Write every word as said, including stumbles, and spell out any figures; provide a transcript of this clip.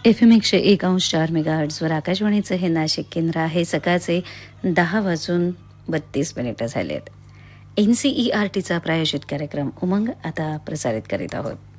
F M एकशे एक अंश चार मेगाहर्ट्झवर आकाशवाणीचं हे नाशिक केंद्र आहे. सकाळचे दहा वाजून बत्तीस मिनिटं झाले आहेत. एन सी ई आर टीचा प्रायोजित कार्यक्रम उमंग आता प्रसारित करीत आहोत.